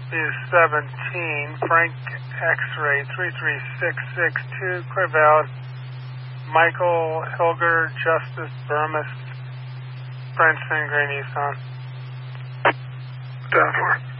17, Frank X-ray 33662, clear valid. Michael Hilger, Justice Burmis, Brent Gray Nissan. 10-4.